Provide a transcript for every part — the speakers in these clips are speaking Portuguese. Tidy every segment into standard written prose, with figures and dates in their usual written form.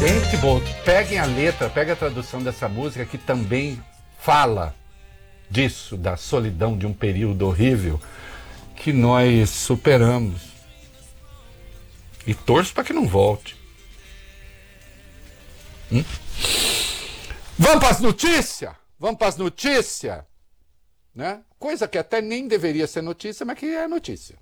Gente, bom, peguem a letra, peguem a tradução dessa música que também fala disso, da solidão de um período horrível que nós superamos. E torço para que não volte. Vamos para as notícias? Vamos para as notícias? Né? Coisa que até nem deveria ser notícia, mas que é notícia.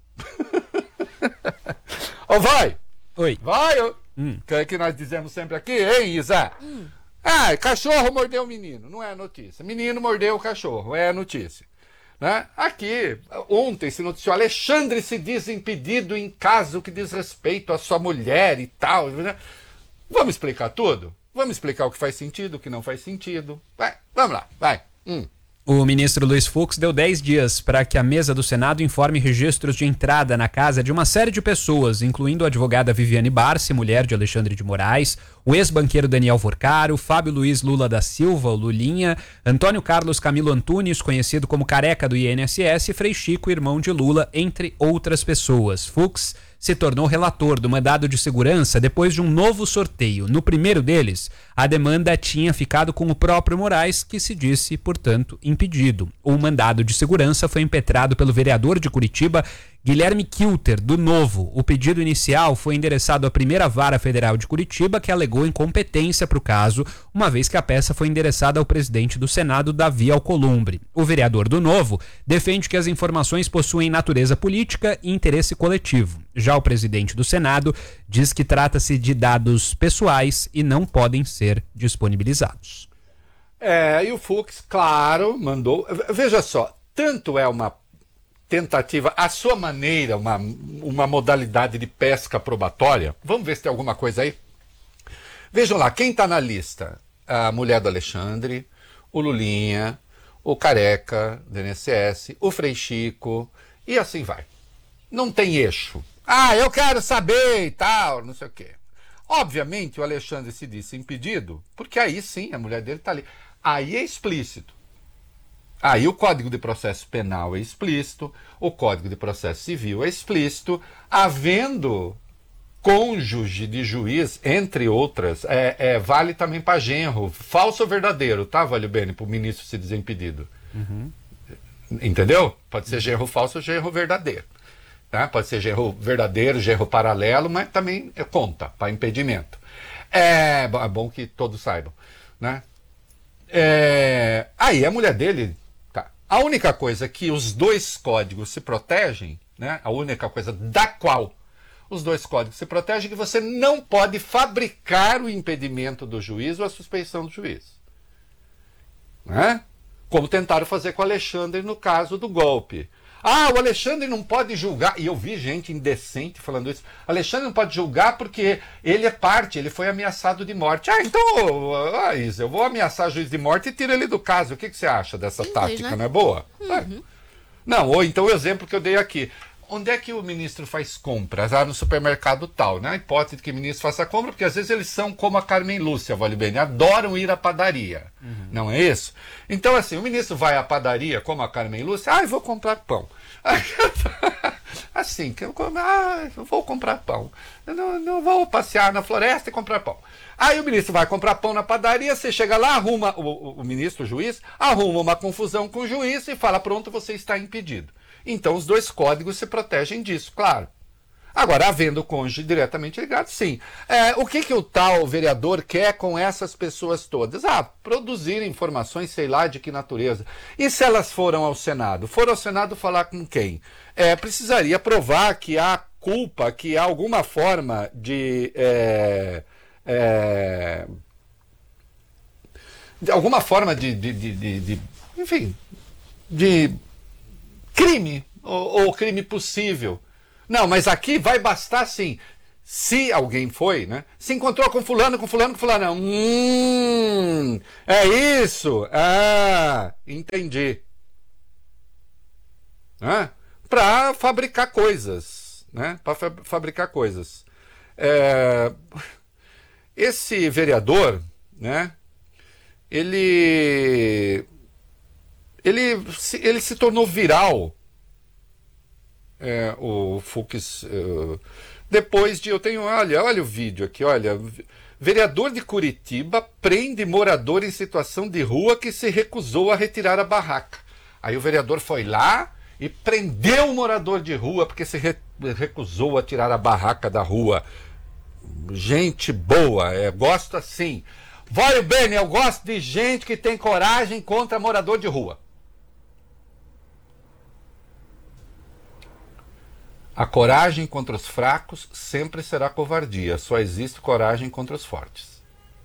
Ó, vai! Oi. Vai! Que é que nós dizemos sempre aqui, hein, Isa? Ah, cachorro mordeu o menino, não é notícia. Menino mordeu o cachorro, é notícia. Né? Aqui, ontem se noticiou, Alexandre se diz impedido em caso que diz respeito à sua mulher e tal. Né? Vamos explicar tudo? Vamos explicar o que faz sentido, o que não faz sentido. Vai, vamos lá, vai. O ministro Luiz Fux deu 10 dias para que a mesa do Senado informe registros de entrada na casa de uma série de pessoas, incluindo a advogada Viviane Barsi, mulher de Alexandre de Moraes, o ex-banqueiro Daniel Vorcaro, Fábio Luiz Lula da Silva, o Lulinha, Antônio Carlos Camilo Antunes, conhecido como Careca do INSS, e Frei Chico, irmão de Lula, entre outras pessoas. Fux se tornou relator do mandado de segurança depois de um novo sorteio. No primeiro deles, a demanda tinha ficado com o próprio Moraes, que se disse, portanto, impedido. O mandado de segurança foi impetrado pelo vereador de Curitiba, Guilherme Kilter, do Novo. O pedido inicial foi endereçado à primeira vara federal de Curitiba, que alegou incompetência para o caso, uma vez que a peça foi endereçada ao presidente do Senado, Davi Alcolumbre. O vereador do Novo defende que as informações possuem natureza política e interesse coletivo. Já o presidente do Senado diz que trata-se de dados pessoais e não podem ser disponibilizados. E o Fux, claro, mandou... Veja só, tanto é uma tentativa, a sua maneira, uma modalidade de pesca probatória. Vamos ver se tem alguma coisa aí. Vejam lá, quem está na lista? A mulher do Alexandre, o Lulinha, o Careca do INSS, o Frei Chico, e assim vai. Não tem eixo. Ah, eu quero saber e tal, não sei o quê. Obviamente o Alexandre se disse impedido, porque aí sim a mulher dele está ali. Aí é explícito. Aí o Código de Processo Penal é explícito, o Código de Processo Civil é explícito, havendo cônjuge de juiz, entre outras, vale também para genro, falso ou verdadeiro, tá, Valio Bene, para o ministro se dizer impedido. Entendeu? Pode ser genro falso ou genro verdadeiro. Tá? Pode ser genro verdadeiro, genro paralelo, mas também conta para impedimento. É bom que todos saibam. Né? Aí a mulher dele... A única coisa que os dois códigos se protegem, né? A única coisa da qual os dois códigos se protegem é que você não pode fabricar o impedimento do juiz ou a suspeição do juiz. Né? Como tentaram fazer com o Alexandre no caso do golpe. Ah, o Alexandre não pode julgar. E eu vi gente indecente falando isso. Alexandre não pode julgar porque ele é parte, ele foi ameaçado de morte. Ah, então, Isa, eu vou ameaçar juiz de morte e tiro ele do caso. O que você acha dessa tática? Né? Não é boa? Não, ou então o exemplo que eu dei aqui. Onde é que o ministro faz compras? No supermercado tal, né? A hipótese de que o ministro faça compra, porque às vezes eles são como a Carmen Lúcia, vale bem, adoram ir à padaria. Não é isso? Então, assim, o ministro vai à padaria, como a Carmen Lúcia, eu vou comprar pão. Assim, eu vou comprar pão. Eu não vou passear na floresta e comprar pão. Aí o ministro vai comprar pão na padaria, você chega lá, arruma, o ministro, o juiz, arruma uma confusão com o juiz e fala, pronto, você está impedido. Então os dois códigos se protegem disso, claro. Agora, havendo o cônjuge diretamente ligado, sim. O que o tal vereador quer com essas pessoas todas? Produzir informações, sei lá de que natureza. E se elas foram ao Senado? Foram ao Senado falar com quem? Precisaria provar que há culpa, que há alguma forma de... alguma forma enfim, de crime, ou crime possível. Não, mas aqui vai bastar sim. Se alguém foi, né? Se encontrou com fulano. É isso? Entendi. Para fabricar coisas, né? Para fabricar coisas. Esse vereador, né? Ele se tornou viral. O Fux Depois de, eu tenho, olha o vídeo aqui, olha, vereador de Curitiba prende morador em situação de rua que se recusou a retirar a barraca. Aí o vereador foi lá e prendeu o morador de rua porque se recusou a tirar a barraca da rua. Gente boa, gosto assim. Vai, Beni, eu gosto de gente que tem coragem contra morador de rua. A coragem contra os fracos sempre será covardia. Só existe coragem contra os fortes.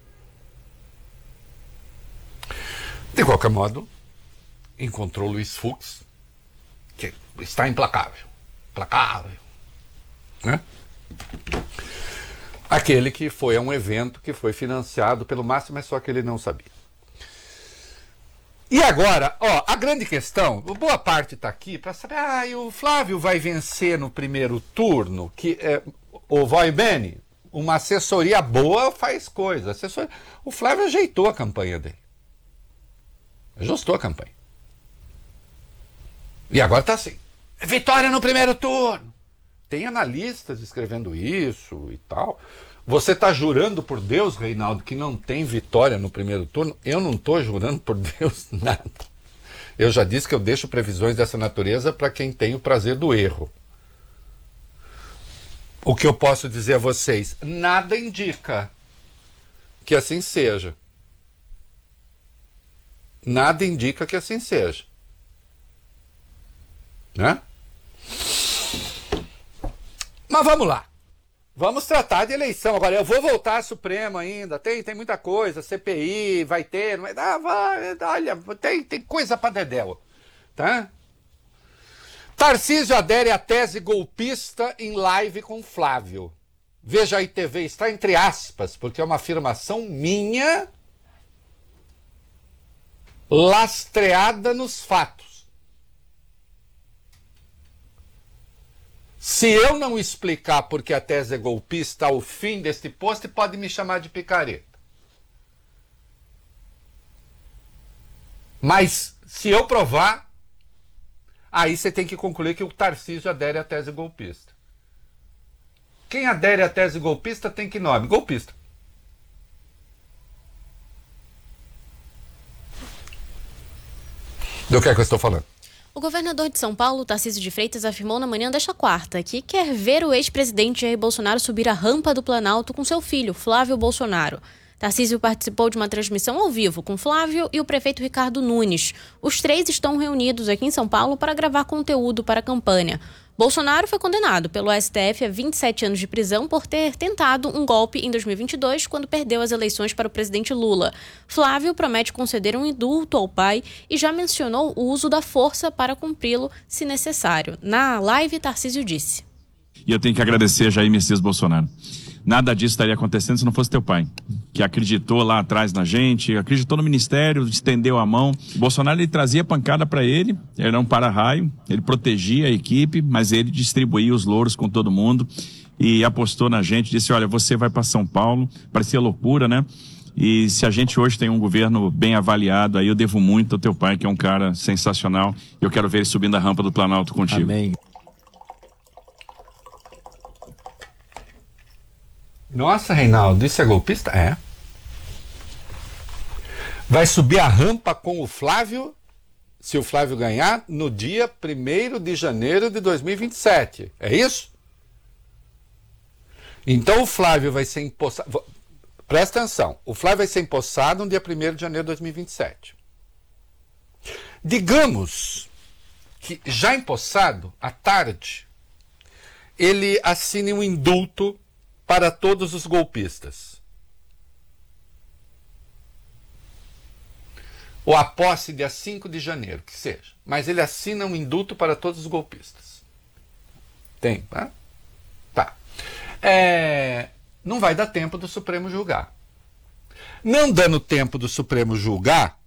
De qualquer modo, encontrou Luiz Fux, que está implacável. Implacável. Né? Aquele que foi a um evento que foi financiado pelo Máximo, mas só que ele não sabia. E agora, a grande questão, boa parte está aqui para saber, o Flávio vai vencer no primeiro turno, que o Vai Bene, uma assessoria boa faz coisa. O Flávio ajeitou a campanha dele. Ajustou a campanha. E agora está assim, vitória no primeiro turno. Tem analistas escrevendo isso e tal. Você está jurando por Deus, Reinaldo, que não tem vitória no primeiro turno? Eu não estou jurando por Deus nada. Eu já disse que eu deixo previsões dessa natureza para quem tem o prazer do erro. O que eu posso dizer a vocês? Nada indica que assim seja. Nada indica que assim seja. Né? Mas vamos lá. Vamos tratar de eleição. Agora, eu vou voltar ao Supremo ainda. Tem muita coisa. CPI, vai ter. Olha, tem coisa para dedéu. Tá? Tarcísio adere à tese golpista em live com Flávio. Veja aí, TV, está entre aspas, porque é uma afirmação minha lastreada nos fatos. Se eu não explicar porque a tese é golpista ao fim deste post, pode me chamar de picareta. Mas, se eu provar, aí você tem que concluir que o Tarcísio adere à tese golpista. Quem adere à tese golpista tem que nome? Golpista. Do que é que eu estou falando? O governador de São Paulo, Tarcísio de Freitas, afirmou na manhã desta quarta que quer ver o ex-presidente Jair Bolsonaro subir a rampa do Planalto com seu filho, Flávio Bolsonaro. Tarcísio participou de uma transmissão ao vivo com Flávio e o prefeito Ricardo Nunes. Os três estão reunidos aqui em São Paulo para gravar conteúdo para a campanha. Bolsonaro foi condenado pelo STF a 27 anos de prisão por ter tentado um golpe em 2022, quando perdeu as eleições para o presidente Lula. Flávio promete conceder um indulto ao pai e já mencionou o uso da força para cumpri-lo, se necessário. Na live, Tarcísio disse: E eu tenho que agradecer a Jair Messias Bolsonaro. Nada disso estaria acontecendo se não fosse teu pai, que acreditou lá atrás na gente, acreditou no ministério, estendeu a mão. O Bolsonaro, ele trazia pancada para ele era um para-raio, ele protegia a equipe, mas ele distribuía os louros com todo mundo e apostou na gente, disse, olha, você vai para São Paulo. Parecia loucura, né? E se a gente hoje tem um governo bem avaliado, aí eu devo muito ao teu pai, que é um cara sensacional. Eu quero ver ele subindo a rampa do Planalto contigo. Amém. Nossa, Reinaldo, isso é golpista? É. Vai subir a rampa com o Flávio, se o Flávio ganhar, no dia 1º de janeiro de 2027. É isso? Então o Flávio vai ser empossado. Presta atenção, o Flávio vai ser empossado no dia 1º de janeiro de 2027. Digamos que, já empossado, à tarde, ele assine um indulto para todos os golpistas. Ou a posse dia 5 de janeiro, que seja. Mas ele assina um indulto para todos os golpistas. Tem, tá? Tá. Não vai dar tempo do Supremo julgar. Não dando tempo do Supremo julgar,